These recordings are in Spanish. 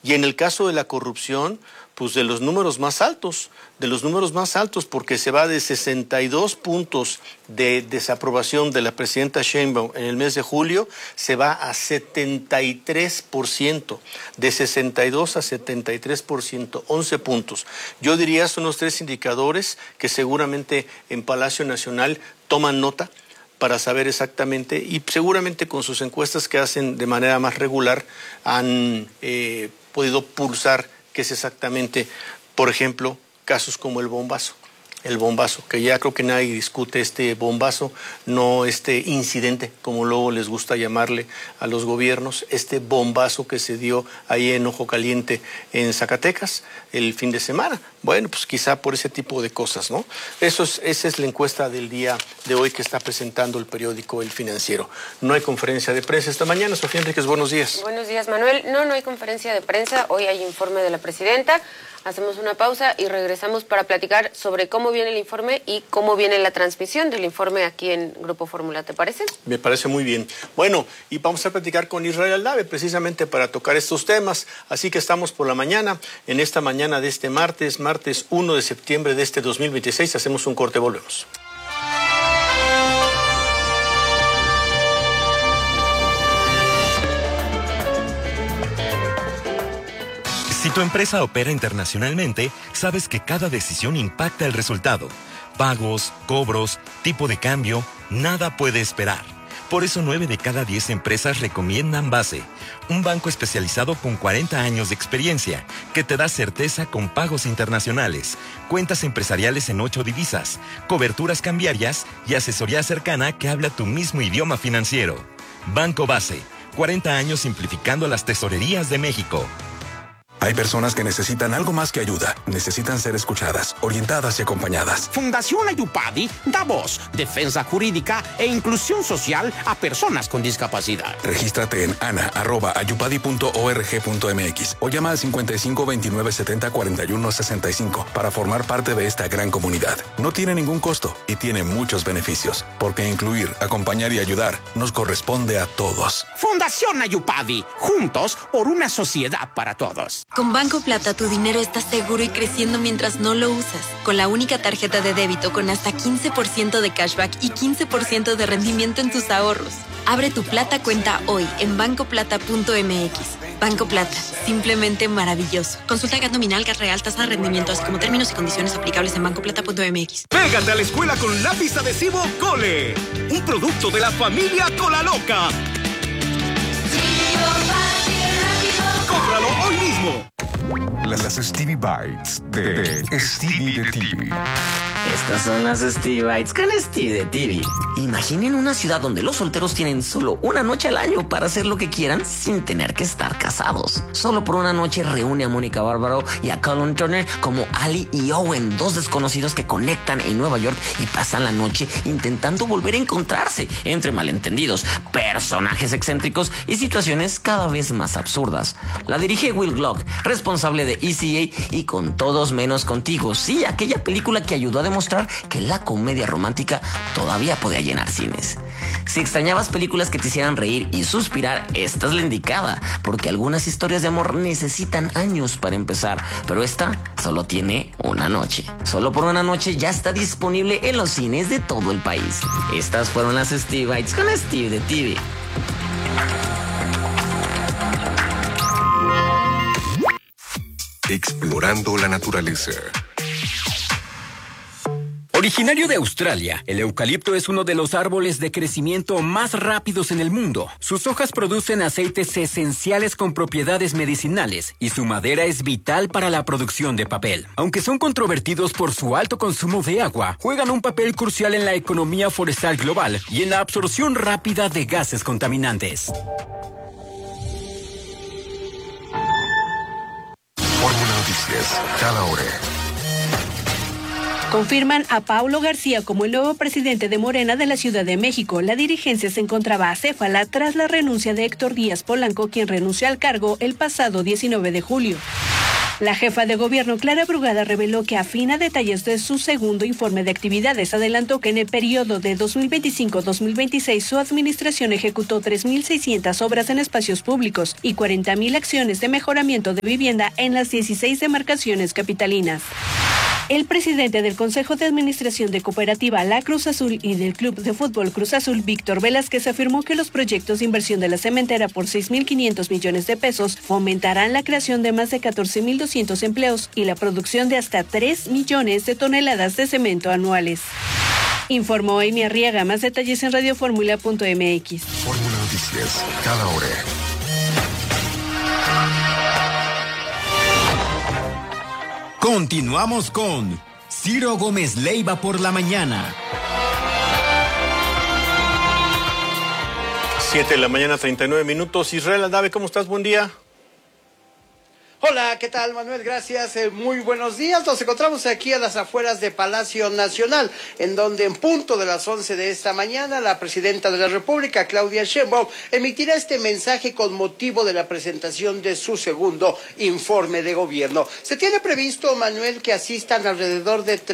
Y en el caso de la corrupción, pues de los números más altos, porque se va de 62 puntos de desaprobación de la presidenta Sheinbaum en el mes de julio, se va a 73%, de 62 a 73%, 11 puntos. Yo diría son los tres indicadores que seguramente en Palacio Nacional toman nota para saber exactamente, y seguramente con sus encuestas que hacen de manera más regular han podido pulsar qué es exactamente, por ejemplo, casos como el bombazo, que ya creo que nadie discute este bombazo, no este incidente, como luego les gusta llamarle a los gobiernos, este bombazo que se dio ahí en Ojo Caliente, en Zacatecas, el fin de semana. Bueno, pues quizá por ese tipo de cosas, ¿no? Esa es la encuesta del día de hoy que está presentando el periódico El Financiero. No hay conferencia de prensa esta mañana. Sofía Enríquez, buenos días. Buenos días, Manuel. No hay conferencia de prensa. Hoy hay informe de la presidenta. Hacemos una pausa y regresamos para platicar sobre cómo viene el informe y cómo viene la transmisión del informe aquí en Grupo Fórmula. ¿Te parece? Me parece muy bien. Bueno, y vamos a platicar con Israel Aldave precisamente para tocar estos temas. Así que estamos por la mañana, en esta mañana de este martes 1 de septiembre de este 2026. Hacemos un corte, volvemos. Si tu empresa opera internacionalmente, sabes que cada decisión impacta el resultado. Pagos, cobros, tipo de cambio, nada puede esperar. Por eso 9 de cada 10 empresas recomiendan Base, un banco especializado con 40 años de experiencia, que te da certeza con pagos internacionales, cuentas empresariales en 8 divisas, coberturas cambiarias y asesoría cercana que habla tu mismo idioma financiero. Banco Base, 40 años simplificando las tesorerías de México. Hay personas que necesitan algo más que ayuda. Necesitan ser escuchadas, orientadas y acompañadas. Fundación Ayupadi da voz, defensa jurídica e inclusión social a personas con discapacidad. Regístrate en ana@ayupadi.org.mx o llama al 55 29 70 41 65 para formar parte de esta gran comunidad. No tiene ningún costo y tiene muchos beneficios, porque incluir, acompañar y ayudar nos corresponde a todos. Fundación Ayupadi, juntos por una sociedad para todos. Con Banco Plata tu dinero está seguro y creciendo mientras no lo usas. Con la única tarjeta de débito con hasta 15% de cashback y 15% de rendimiento en tus ahorros. Abre tu Plata cuenta hoy en bancoplata.mx. Banco Plata, simplemente maravilloso. Consulta GAT nominal, GAT real, tasa de rendimiento, así como términos y condiciones aplicables en bancoplata.mx. Pégate a la escuela con lápiz adhesivo Cole, un producto de la familia Cola Loca. ¡Cómpralo hoy mismo! Las Stevie Bites de Stevie de TV. Estas son las Stevie Bites con Stevie de TV. Imaginen una ciudad donde los solteros tienen solo una noche al año para hacer lo que quieran sin tener que estar casados. Solo por una noche reúne a Mónica Bárbaro y a Colin Turner como Ali y Owen, dos desconocidos que conectan en Nueva York y pasan la noche intentando volver a encontrarse entre malentendidos, personajes excéntricos y situaciones cada vez más absurdas. La dirige Will Glock, responsable de ECA y Con Todos Menos Contigo. Sí, aquella película que ayudó a demostrar que la comedia romántica todavía podía llenar cines. Si extrañabas películas que te hicieran reír y suspirar, esta es la indicada, porque algunas historias de amor necesitan años para empezar, pero esta solo tiene una noche. Solo por una noche ya está disponible en los cines de todo el país. Estas fueron las Stevie Bites con Steve de TV. Explorando la naturaleza. Originario de Australia, el eucalipto es uno de los árboles de crecimiento más rápidos en el mundo. Sus hojas producen aceites esenciales con propiedades medicinales y su madera es vital para la producción de papel. Aunque son controvertidos por su alto consumo de agua, juegan un papel crucial en la economía forestal global y en la absorción rápida de gases contaminantes. Fórmula Noticias, cada hora. Confirman a Paulo García como el nuevo presidente de Morena de la Ciudad de México. La dirigencia se encontraba acéfala tras la renuncia de Héctor Díaz Polanco, quien renunció al cargo el pasado 19 de julio. La jefa de gobierno, Clara Brugada, reveló que afina detalles de su segundo informe de actividades. Adelantó que en el periodo de 2025-2026 su administración ejecutó 3.600 obras en espacios públicos y 40.000 acciones de mejoramiento de vivienda en las 16 demarcaciones capitalinas. El presidente del Consejo de Administración de Cooperativa La Cruz Azul y del Club de Fútbol Cruz Azul, Víctor Velázquez, afirmó que los proyectos de inversión de la cementera por 6.500 millones de pesos fomentarán la creación de más de 14.200 empleos y la producción de hasta 3 millones de toneladas de cemento anuales. Informó Amy Arriaga. Más detalles en radioformula.mx. Fórmula Noticias, cada hora. Continuamos con Ciro Gómez Leiva por la mañana. 7 de la mañana, 39 minutos. Israel Aldave, ¿cómo estás? Buen día. Hola, ¿qué tal, Manuel? Gracias, muy buenos días. Nos encontramos aquí a las afueras de Palacio Nacional, en donde en punto de las 11 de esta mañana, la presidenta de la República, Claudia Sheinbaum, emitirá este mensaje con motivo de la presentación de su segundo informe de gobierno. Se tiene previsto, Manuel, que asistan alrededor de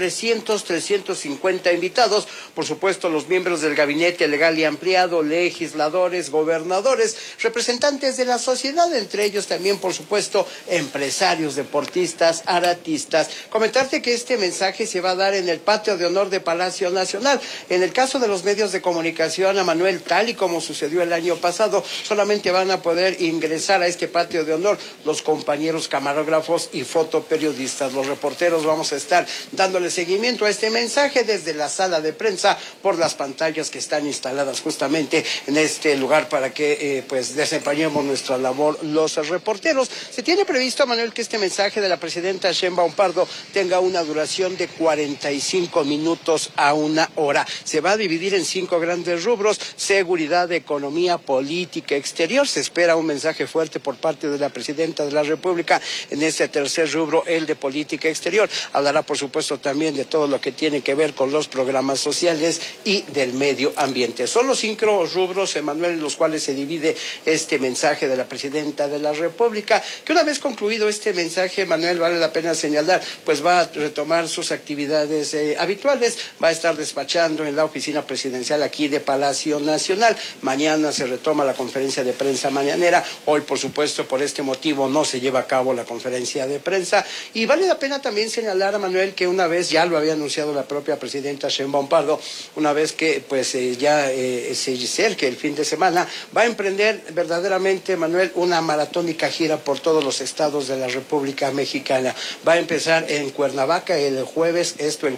350 invitados, por supuesto los miembros del gabinete legal y ampliado, legisladores, gobernadores, representantes de la sociedad, entre ellos también, por supuesto, empresarios, deportistas, artistas. Comentarte que este mensaje se va a dar en el patio de honor de Palacio Nacional. En el caso de los medios de comunicación, a Manuel, tal y como sucedió el año pasado, solamente van a poder ingresar a este patio de honor los compañeros camarógrafos y fotoperiodistas. Los reporteros vamos a estar dándole seguimiento a este mensaje desde la sala de prensa por las pantallas que están instaladas justamente en este lugar para que pues desempeñemos nuestra labor los reporteros. Se tiene previsto, Manuel, que este mensaje de la presidenta Sheinbaum Pardo tenga una duración de 45 minutos a 1 hora. Se va a dividir en 5 grandes rubros: seguridad, economía, política exterior. Se espera un mensaje fuerte por parte de la presidenta de la República en este tercer rubro, el de política exterior. Hablará, por supuesto, también de todo lo que tiene que ver con los programas sociales y del medio ambiente. Son los 5 rubros, Manuel, en los cuales se divide este mensaje de la presidenta de la República, que una vez concluido este mensaje, Manuel, vale la pena señalar, pues va a retomar sus actividades habituales, va a estar despachando en la oficina presidencial aquí de Palacio Nacional. Mañana se retoma la conferencia de prensa mañanera. Hoy, por supuesto, por este motivo no se lleva a cabo la conferencia de prensa. Y vale la pena también señalar, a Manuel, que una vez, ya lo había anunciado la propia presidenta Sheinbaum Pardo, una vez que pues ya se acerque el fin de semana, va a emprender verdaderamente, Manuel, una maratónica gira por todos los estados de la República Mexicana. Va a empezar en Cuernavaca el jueves,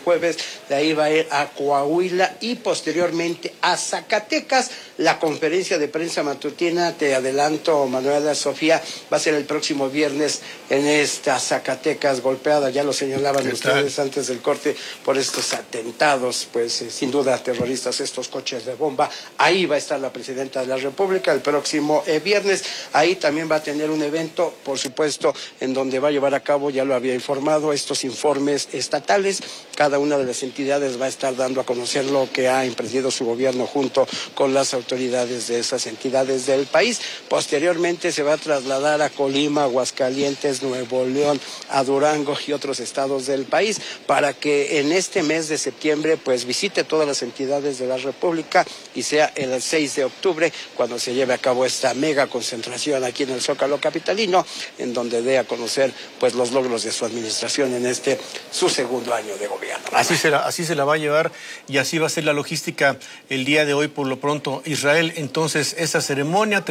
de ahí va a ir a Coahuila y posteriormente a Zacatecas. La conferencia de prensa matutina, te adelanto, Manuela, Sofía, va a ser el próximo viernes en esta Zacatecas golpeada, ya lo señalaban ustedes antes del corte, por estos atentados, pues sin duda terroristas, estos coches de bomba. Ahí va a estar la presidenta de la República el próximo viernes. Ahí también va a tener un evento, por supuesto, en donde va a llevar a cabo, ya lo había informado, estos informes estatales. Cada una de las entidades va a estar dando a conocer lo que ha emprendido su gobierno junto con las autoridades de esas entidades del país. Posteriormente se va a trasladar a Colima, Aguascalientes, Nuevo León, a Durango y otros estados del país para que en este mes de septiembre pues visite todas las entidades de la República y sea el 6 de octubre cuando se lleve a cabo esta mega concentración aquí en el Zócalo capitalino, en donde dé a conocer pues los logros de su administración en su segundo año de gobierno. Así se la va a llevar y así va a ser la logística el día de hoy por lo pronto. Israel, entonces esta ceremonia,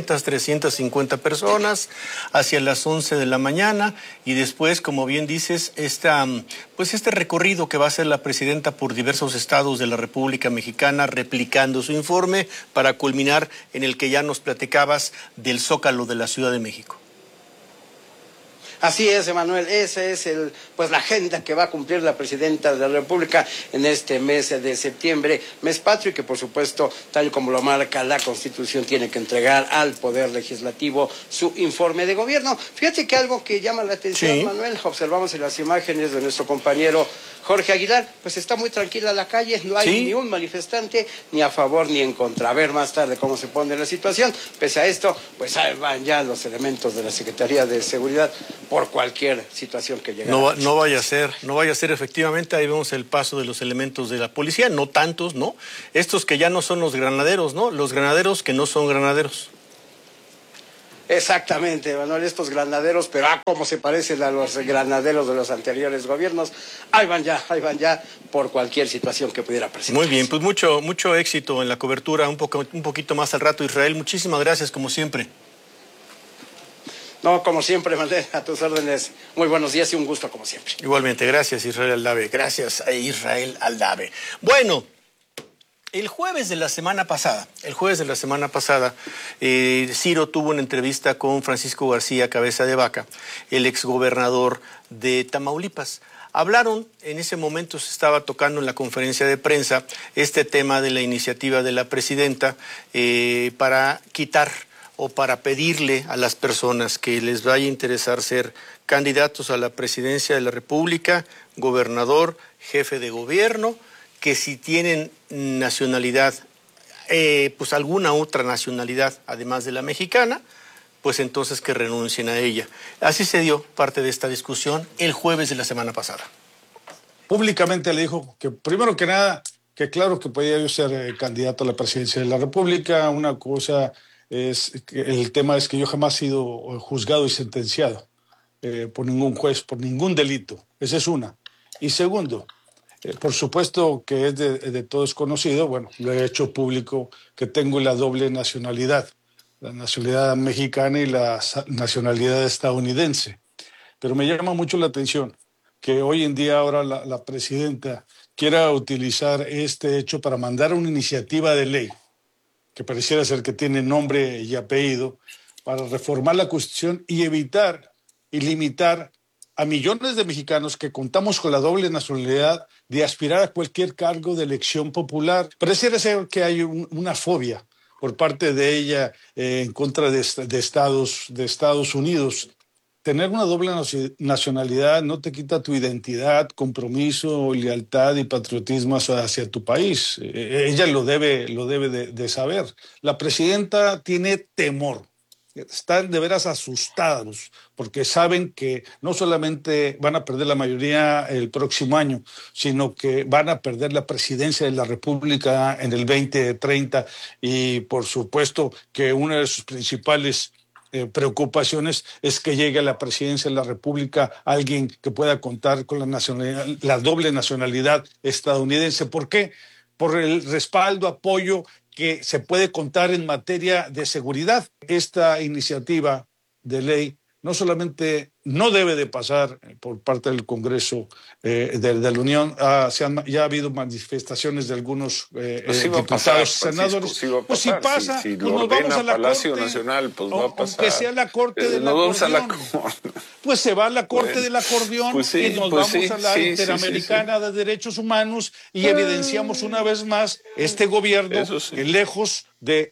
350 personas hacia las 11 de la mañana y después, como bien dices, este recorrido que va a hacer la presidenta por diversos estados de la República Mexicana replicando su informe para culminar en el que ya nos platicabas del Zócalo de la Ciudad de México. Así es, Emanuel, esa es la agenda que va a cumplir la presidenta de la República en este mes de septiembre, mes patrio, y que por supuesto, tal como lo marca la Constitución, tiene que entregar al Poder Legislativo su informe de gobierno. Fíjate que algo que llama la atención, sí, Manuel, observamos en las imágenes de nuestro compañero Jorge Aguilar, pues está muy tranquila la calle, no hay ni un manifestante ni a favor ni en contra. A ver más tarde cómo se pone la situación. Pese a esto, pues ahí van ya los elementos de la Secretaría de Seguridad por cualquier situación que llegue. No vaya a ser efectivamente, ahí vemos el paso de los elementos de la policía, no tantos, ¿no? Estos que ya no son los granaderos, ¿no? Los granaderos que no son granaderos. Exactamente, Manuel, estos granaderos, pero cómo se parecen a los granaderos de los anteriores gobiernos. Ahí van ya por cualquier situación que pudiera presentarse. Muy bien, pues mucho éxito en la cobertura, un poquito más al rato, Israel. Muchísimas gracias, como siempre. No, como siempre, Manuel, a tus órdenes. Muy buenos días y un gusto, como siempre. Igualmente, gracias, Israel Aldave. Gracias a Israel Aldave. Bueno, el jueves de la semana pasada, Ciro tuvo una entrevista con Francisco García Cabeza de Vaca, el exgobernador de Tamaulipas. Hablaron, en ese momento se estaba tocando en la conferencia de prensa este tema de la iniciativa de la presidenta para quitar o para pedirle a las personas que les vaya a interesar ser candidatos a la presidencia de la República, gobernador, jefe de gobierno, que si tienen nacionalidad, pues alguna otra nacionalidad, además de la mexicana, pues entonces que renuncien a ella. Así se dio parte de esta discusión el jueves de la semana pasada. Públicamente le dijo que, primero que nada, que claro que podía yo ser candidato a la presidencia de la República. Una cosa es, el tema es que yo jamás he sido juzgado y sentenciado por ningún juez, por ningún delito. Esa es una. Y segundo, por supuesto que es de todos conocido, bueno, lo he hecho público, que tengo la doble nacionalidad, la nacionalidad mexicana y la nacionalidad estadounidense. Pero me llama mucho la atención que hoy en día ahora la presidenta quiera utilizar este hecho para mandar una iniciativa de ley, que pareciera ser que tiene nombre y apellido, para reformar la Constitución y evitar y limitar a millones de mexicanos que contamos con la doble nacionalidad de aspirar a cualquier cargo de elección popular. Pareciera ser que hay una fobia por parte de ella en contra de Estados Unidos. Tener una doble nacionalidad no te quita tu identidad, compromiso, lealtad y patriotismo hacia tu país. Ella lo debe de saber. La presidenta tiene temor. Están de veras asustados porque saben que no solamente van a perder la mayoría el próximo año, sino que van a perder la presidencia de la República en el 2030 y por supuesto que una de sus principales preocupaciones es que llegue a la presidencia de la República alguien que pueda contar con la doble nacionalidad estadounidense. ¿Por qué? Por el respaldo, apoyo que se puede contar en materia de seguridad. Esta iniciativa de ley no solamente no debe de pasar por parte del Congreso de la Unión, ya ha habido manifestaciones de algunos diputados, senadores. Pues si pasa, si pues nos vamos a la Palacio Corte Nacional, pues va a pasar. Aunque sea la Corte del Acordeón. Pues se va a la Corte del Acordeón y nos vamos a la Interamericana de Derechos Humanos y evidenciamos una vez más este gobierno lejos de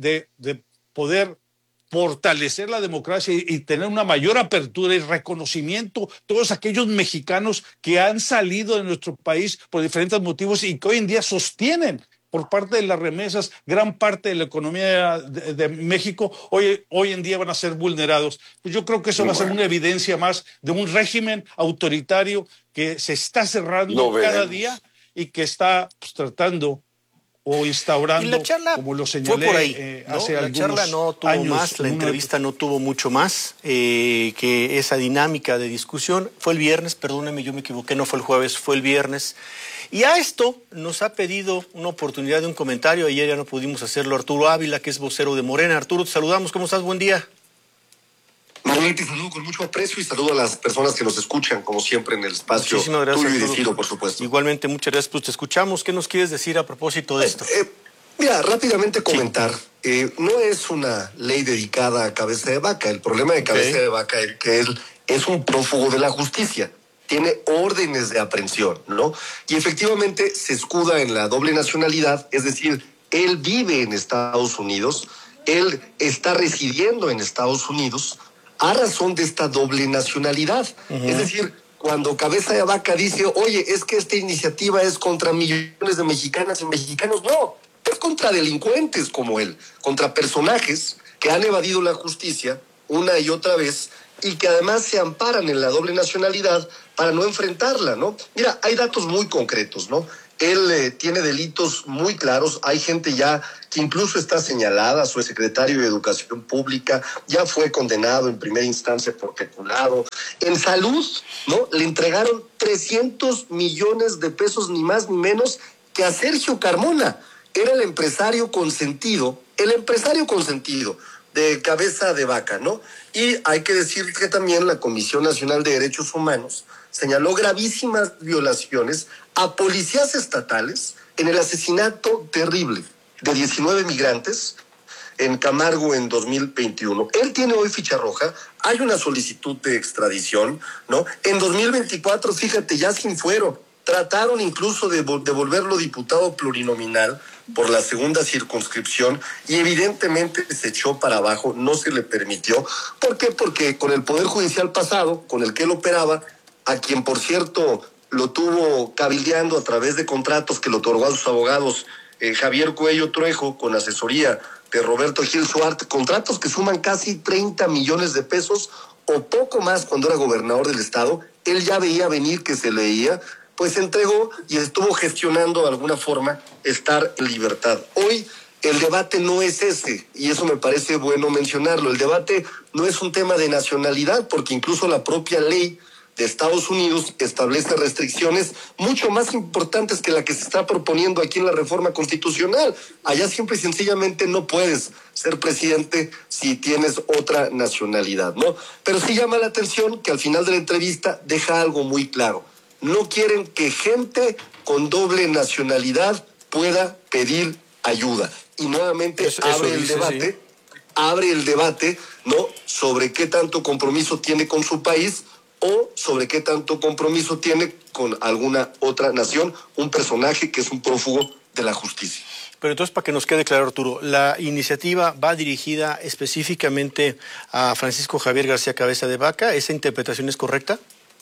poder fortalecer la democracia y tener una mayor apertura y reconocimiento todos aquellos mexicanos que han salido de nuestro país por diferentes motivos y que hoy en día sostienen por parte de las remesas gran parte de la economía de México, hoy en día van a ser vulnerados. Pues yo creo que eso va a ser una evidencia más de un régimen autoritario que se está cerrando día y que está tratando o instaurando, y la charla como lo señalé, fue por ahí, ¿no? hace la charla no tuvo años, más, la entrevista no tuvo mucho más que esa dinámica de discusión. Fue el viernes, perdóneme, yo me equivoqué, no fue el jueves, fue el viernes. Y a esto nos ha pedido una oportunidad de un comentario. Ayer ya no pudimos hacerlo. Arturo Ávila, que es vocero de Morena. Arturo, te saludamos. ¿Cómo estás? Buen día. Manuel, te saludo con mucho aprecio y saludo a las personas que nos escuchan, como siempre, en el espacio tuyo y de Ciro, por supuesto. Igualmente, muchas gracias. Pues te escuchamos. ¿Qué nos quieres decir a propósito de esto? Mira, rápidamente comentar. No es una ley dedicada a Cabeza de Vaca. El problema de Cabeza de Vaca es que él es un prófugo de la justicia. Tiene órdenes de aprehensión, ¿no? Y efectivamente se escuda en la doble nacionalidad, es decir, él vive en Estados Unidos, él está residiendo en Estados Unidos a razón de esta doble nacionalidad. Es decir, cuando Cabeza de Vaca dice, oye, es que esta iniciativa es contra millones de mexicanas y mexicanos. No, es contra delincuentes como él, contra personajes que han evadido la justicia una y otra vez y que además se amparan en la doble nacionalidad para no enfrentarla, ¿no? Mira, hay datos muy concretos, ¿no? Él tiene delitos muy claros, hay gente ya que incluso está señalada, su secretario de Educación Pública ya fue condenado en primera instancia por peculado. En salud, ¿no? Le entregaron 300 millones de pesos, ni más ni menos que a Sergio Carmona. Era el empresario consentido de Cabeza de Vaca, ¿no? Y hay que decir que también la Comisión Nacional de Derechos Humanos señaló gravísimas violaciones a policías estatales en el asesinato terrible de 19 migrantes en Camargo en 2021. Él tiene hoy ficha roja, hay una solicitud de extradición, ¿no? En 2024, fíjate, ya sin fuero, trataron incluso de volverlo diputado plurinominal por la segunda circunscripción y evidentemente se echó para abajo, no se le permitió. ¿Por qué? Porque con el Poder Judicial pasado, con el que él operaba, a quien por cierto lo tuvo cabildeando a través de contratos que le otorgó a sus abogados Javier Cuello Trejo con asesoría de Roberto Gil Suárez, contratos que suman casi 30 millones de pesos o poco más cuando era gobernador del estado. Él ya veía venir que se leía, pues entregó y estuvo gestionando de alguna forma estar en libertad. Hoy el debate no es ese, y eso me parece bueno mencionarlo. El debate no es un tema de nacionalidad, porque incluso la propia ley de Estados Unidos establece restricciones mucho más importantes que la que se está proponiendo aquí en la reforma constitucional. Allá simple y sencillamente no puedes ser presidente si tienes otra nacionalidad, ¿no? Pero sí llama la atención que al final de la entrevista deja algo muy claro. No quieren que gente con doble nacionalidad pueda pedir ayuda. Y nuevamente abre el debate, ¿no? Sobre qué tanto compromiso tiene con su país o sobre qué tanto compromiso tiene con alguna otra nación, un personaje que es un prófugo de la justicia. Pero entonces, para que nos quede claro, Arturo, ¿la iniciativa va dirigida específicamente a Francisco Javier García Cabeza de Vaca? ¿Esa interpretación es correcta?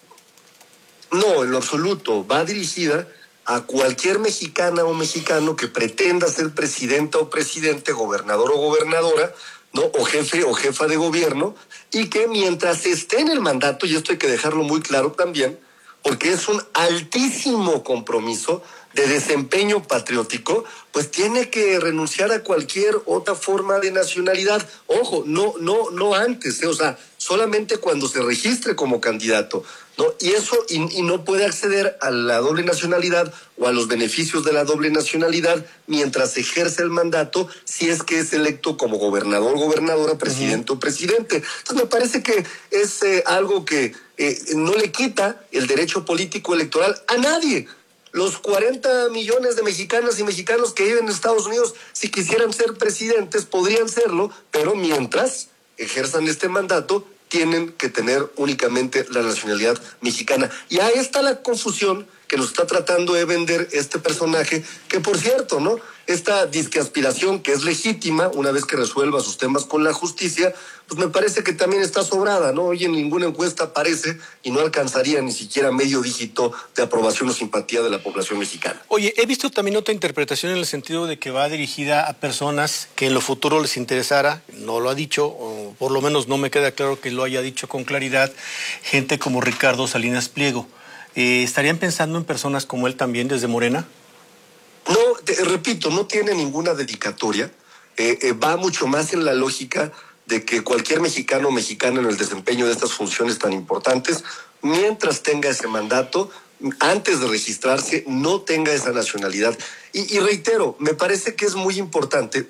No, en lo absoluto. Va dirigida a cualquier mexicana o mexicano que pretenda ser presidenta o presidente, gobernador o gobernadora, ¿no? O jefe o jefa de gobierno, y que mientras esté en el mandato, y esto hay que dejarlo muy claro también, porque es un altísimo compromiso de desempeño patriótico, pues tiene que renunciar a cualquier otra forma de nacionalidad. Ojo, no antes, o sea, solamente cuando se registre como candidato, ¿no? Y eso, y no puede acceder a la doble nacionalidad o a los beneficios de la doble nacionalidad mientras ejerce el mandato, si es que es electo como gobernador, gobernadora, presidente o presidente. Entonces me parece que es algo que no le quita el derecho político electoral a nadie. Los 40 millones de mexicanas y mexicanos que viven en Estados Unidos, si quisieran ser presidentes, podrían serlo, pero mientras ejerzan este mandato, tienen que tener únicamente la nacionalidad mexicana. Y ahí está la confusión que nos está tratando de vender este personaje, que por cierto, ¿no? Esta disque aspiración que es legítima, una vez que resuelva sus temas con la justicia, pues me parece que también está sobrada, ¿no? Hoy en ninguna encuesta aparece y no alcanzaría ni siquiera medio dígito de aprobación o simpatía de la población mexicana. Oye, he visto también otra interpretación en el sentido de que va dirigida a personas que en lo futuro les interesara, no lo ha dicho, o por lo menos no me queda claro que lo haya dicho con claridad, gente como Ricardo Salinas Pliego. ¿Estarían pensando en personas como él también desde Morena? No, repito, no tiene ninguna dedicatoria, va mucho más en la lógica de que cualquier mexicano o mexicana en el desempeño de estas funciones tan importantes, mientras tenga ese mandato, antes de registrarse, no tenga esa nacionalidad. Y reitero, me parece que es muy importante,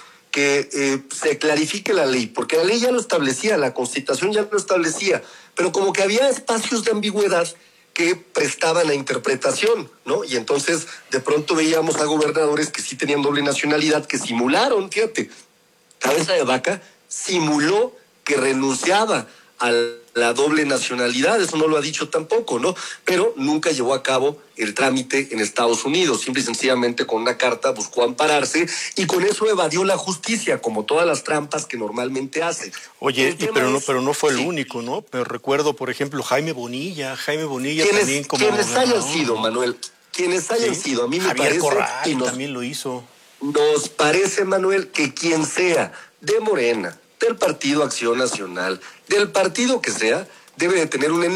que se clarifique la ley, porque la ley ya lo establecía, la Constitución ya lo establecía, pero como que había espacios de ambigüedad que prestaban a interpretación, ¿no? Y entonces de pronto veíamos a gobernadores que sí tenían doble nacionalidad, que simularon, fíjate, Cabeza de Vaca simuló que renunciaba a la doble nacionalidad, eso no lo ha dicho tampoco, ¿no? Pero nunca llevó a cabo el trámite en Estados Unidos, simple y sencillamente con una carta buscó ampararse y con eso evadió la justicia, como todas las trampas que normalmente hace. Oye, pero no fue el único, ¿no? Pero recuerdo, por ejemplo, Jaime Bonilla también como... Quienes hayan sido, Manuel, quienes hayan sido, a mí me Javier parece... Corral también lo hizo. Nos parece, Manuel, que quien sea de Morena, del Partido Acción Nacional, del partido que sea, debe de tener un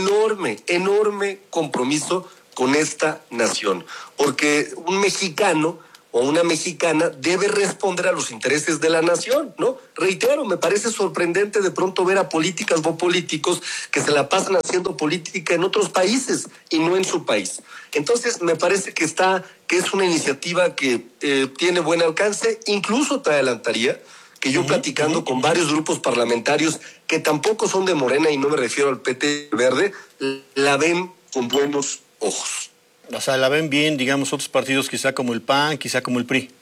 enorme compromiso con esta nación. Porque un mexicano o una mexicana debe responder a los intereses de la nación, ¿no? Reitero, me parece sorprendente de pronto ver a políticas o políticos que se la pasan haciendo política en otros países y no en su país. Entonces, me parece que es una iniciativa que tiene buen alcance, incluso te adelantaría que yo platicando con varios grupos parlamentarios que tampoco son de Morena, y no me refiero al PT Verde, la ven con buenos ojos. O sea, la ven bien, digamos, otros partidos quizá como el PAN, quizá como el PRI.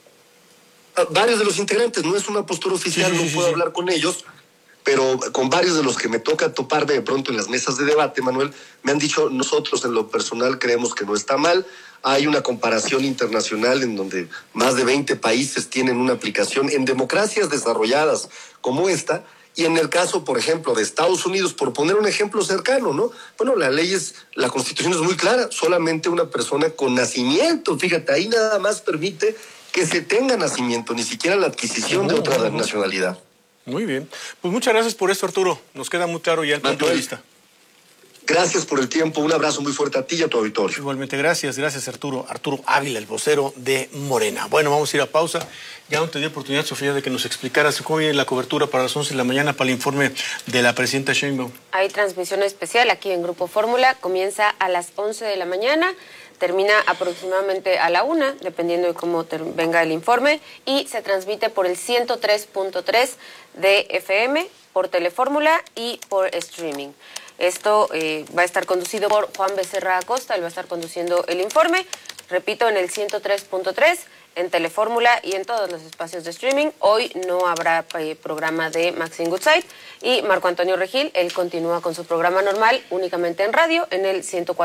Varios de los integrantes, no es una postura oficial, no puedo hablar con ellos, pero con varios de los que me toca toparme de pronto en las mesas de debate, Manuel, me han dicho, nosotros en lo personal creemos que no está mal. Hay una comparación internacional en donde más de 20 países tienen una aplicación en democracias desarrolladas como esta, y en el caso, por ejemplo, de Estados Unidos, por poner un ejemplo cercano, ¿no? Bueno, la Constitución es muy clara, solamente una persona con nacimiento, fíjate, ahí nada más permite que se tenga nacimiento, ni siquiera la adquisición de otra nacionalidad. Muy bien, pues muchas gracias por esto, Arturo, nos queda muy claro ya el punto de vista. Gracias por el tiempo, un abrazo muy fuerte a ti y a tu auditorio. Igualmente, gracias Arturo Ávila, el vocero de Morena. Bueno, vamos a ir a pausa. Ya no te di oportunidad, Sofía, de que nos explicaras cómo viene la cobertura para las 11 de la mañana para el informe de la presidenta Sheinbaum. Hay transmisión especial aquí en Grupo Fórmula, comienza a las 11 de la mañana, termina aproximadamente a la 1, dependiendo de cómo venga el informe, y se transmite por el 103.3 de FM, por Telefórmula y por streaming. Esto va a estar conducido por Juan Becerra Acosta, él va a estar conduciendo el informe, repito, en el 103.3, en Telefórmula y en todos los espacios de streaming. Hoy no habrá programa de Maxine Goodside y Marco Antonio Regil, él continúa con su programa normal únicamente en radio, en el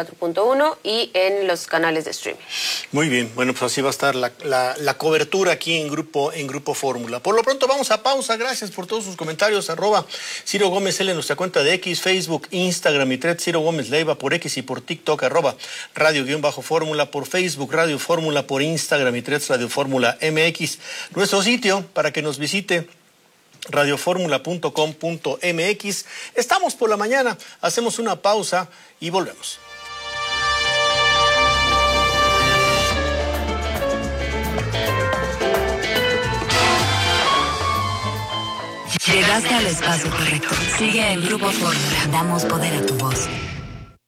104.1 y en los canales de streaming. Muy bien, bueno, pues así va a estar la cobertura aquí en Grupo Fórmula. Por lo pronto vamos a pausa, gracias por todos sus comentarios, @Ciro Gómez L en nuestra cuenta de X, Facebook, Instagram y Thread, Ciro Gómez Leiva por X y por TikTok, @Radio_Fórmula por Facebook, Radio Fórmula por Instagram y Thread, Radio Fórmula MX, nuestro sitio para que nos visite, radioformula.com.mx. Estamos por la mañana, hacemos una pausa y volvemos. Llegaste al espacio correcto. Sigue el Grupo Fórmula. Damos poder a tu voz.